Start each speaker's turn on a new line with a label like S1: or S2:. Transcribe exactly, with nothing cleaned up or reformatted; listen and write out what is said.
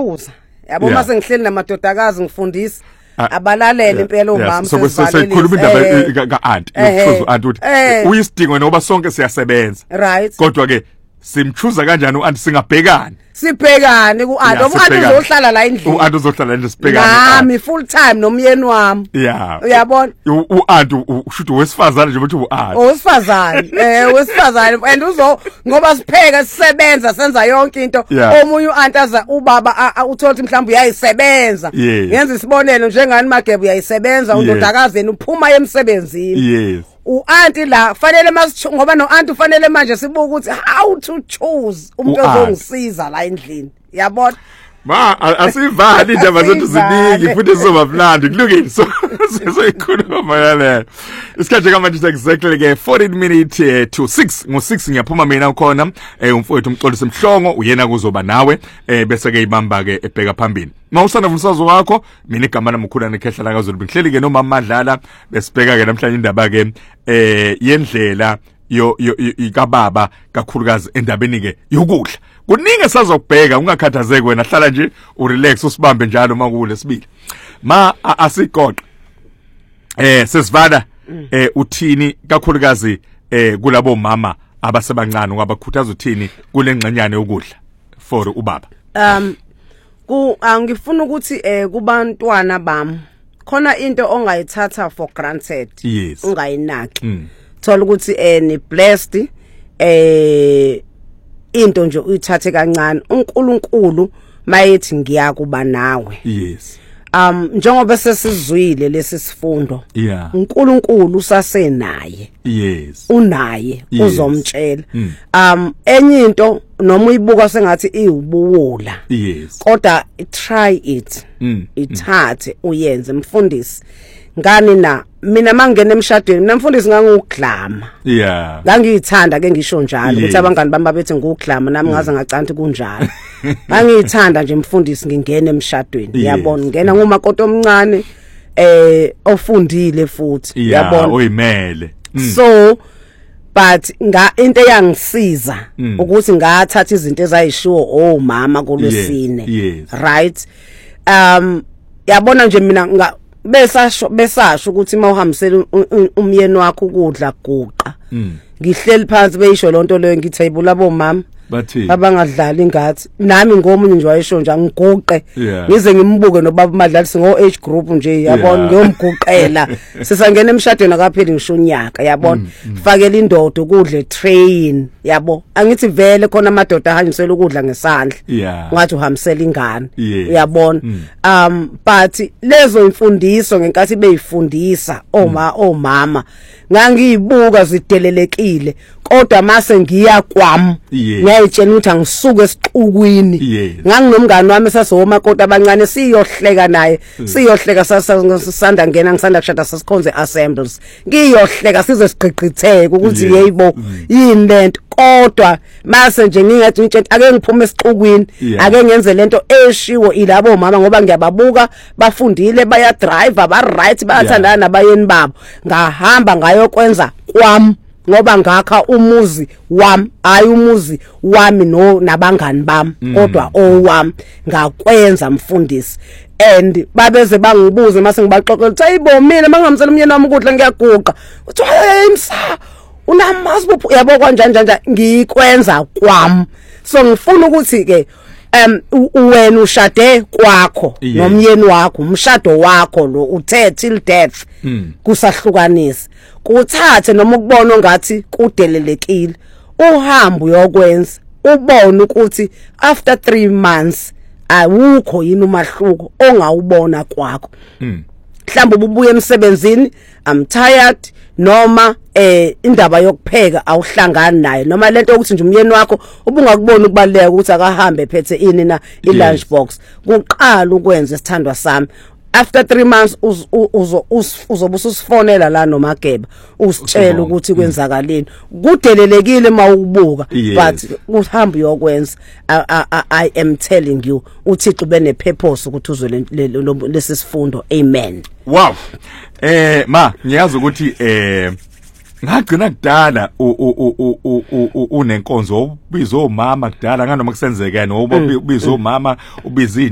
S1: ngiyathuza yabo mase ngihleli namadodakazi ngifundisa abalalele impela umama
S2: so sesikhuluma indaba ka aunt yokuthuza aunt uthi uyisidingo ngoba sonke siyasebenza
S1: right
S2: kodwa ke simchuza kanjani uanti singabhekani
S1: sibhekane ku aunt uanti uzohlala la endlini
S2: uanti uzohlala endlini sibhekane
S1: nami full time nomyeni wami
S2: yeah
S1: uyabona
S2: uanti ushuthi wesifazane nje ukuthi uanti
S1: owesifazane eh wesifazane and uzo ngoba sipheka sisebenza senza yonke into omunye uanti aza ubaba uthola ukuthi mhlawumbe uyayisebenza yenza isibonelo njengani Magebe uyayisebenza undodakazeni uphuma emsebenzini
S2: yes
S1: uanti la kufanele mase ngoba noanti ufanele manje sibuka ukuthi how to choose umuntu ozongisiza la endlini yabona
S2: ma asivali indaba zethu ziningi futhi sizoba mnandi kulungile so sizoyikhuluma yale isikhathi kamanje exactly ke fourteen minutes to six ngo six ngiyaphuma mina ukhona umfowethu umxolisi Mhlongo uyena kuzoba nawe bese ke ibamba ke ebheka phambili mawusana umsazo wakho mina igama lami ukhula nekhehla la kaZulu ngihleli ke noma Madlala besibheka ke namhlanje indaba ke eh yendlela yo ikababa kakhulukazi endabeni ke yokudla kuningi sazokubheka ungakhathazeki wena hlala nje urelax usibambe njalo makule sibili ma asigoqa eh sesivada eh uthini kakhulukazi eh kulabo mama abasebancane ngabakhuthaza uthini kule ngxenyane yokudla for ubaba
S1: um ku angifuna ukuthi eh kubantwana bami khona into ongayithatha for granted
S2: yes.
S1: ungayinaki
S2: mm.
S1: thola ukuthi eh ni blessed eh into nje uyithathe kancane uNkulunkulu mayethi ngiyakuba nawe
S2: yes
S1: um njengoba sesizwile lesi sifundo
S2: yeah
S1: uNkulunkulu usasenaye
S2: yes
S1: unaye
S2: yes.
S1: uzomtshela
S2: mm.
S1: um enye into noma uyibuka sengathi iwubuwula
S2: yes
S1: kodwa try it
S2: mm.
S1: ithathe uyenze mfundisi ngani na mina mangene emshadweni mina mfundisi ngangugglama
S2: yeah
S1: ngangiyithanda ke ngisho njalo ukuthi abangani bami babethi ngugglama nami ngaze ngacanti kunjalo ngangiyithanda nje mfundisi ngingena emshadweni yabona ngena ngumakoti omncane eh ofundile futhi
S2: yabona oyimele
S1: so but nga into eyangisiza ukuthi ngathatha izinto ezayishiwo oh mama kulwesine right um yabona nje mina besasho besasho ukuthi mawuhambisela umyeni wakho ukudla guqa ngihleli phansi beyisho lonto leyo ngithayibula labo mama
S2: bathi
S1: abangadlali ngathi nami ngomunye nje wayesho nje ngiguqe ngize ngimbuke nobaba Madlala singo age group nje yabona ngiyomguqela sisangena emshadweni akapheli ngisho unyaka yabona fakela indoda ukudla train yabo angithi vele khona amadoda ahanjisela ukudla ngesandla ngathi uhambisela ingane uyabona um but lezo imfundiso ngenkathi beyifundisa oma omama ngangiyibuka zidelelekile kodwa mase ngiya kwami ngiyayitshela ukuthi angisuke esixukwini nganginomngane wami sasomakoti abancane siyohleka naye siyohleka sasanda ngena ngisanda kushada sasikhonze assemblies ngiyohleka size sigqigqitheke ukuthi yeyibo yini lento kodwa mase nje ngingathi ngitshela ake ngiphume esixukwini ake ngenze lento eshiwo ilabo mama ngoba ngiyababuka bafundile baya drive ba right bayathandana nabayeni babo ngahamba ngayokwenza kwami ngoba ngakha umuzi wami hayi umuzi wami no nabangani bami kodwa owami ngakwenza mfundisi and babeze bangibuze mase ngibaxoxela ukuthi ayibo mina mangamsela umyeni wami ukudla ngiyaguqa uthi hayimsa unamazi bophu yabo kanjani njanja ngikwenza kwami so ngifuna ukuthi ke um wena ushade kwakho nomyeni wakho umshado wakho lo uthe till death kusahlukanisa kuthathe noma ukubona ngathi kudelelekile uhambo uyokwenza ubone ukuthi after three months awukho yini umahluko ongawubona kwakho mhlawumbe ububuye emsebenzini I'm tired noma eh indaba yokupheka awuhlangani naye noma lento ukuthi nje umyeni wakho ubungakubona ukubaleka ukuthi akahambe phethe ini na i-lunch box kuqala ukwenza isithandwa sami after three months uzo uzobe usifonela la noMageba usitshela ukuthi kwenzakaleni kudelelekile mawukubuka but uhamba uyokwenza I am telling you uThixo bene purpose ukuthi uzwe lesi sifundo amen.
S2: Wow eh ma ngiyazi ukuthi eh ngagcina kudala unenkonzo ubizo mama kudala nganoma kusenzekene ubizo mama ubizi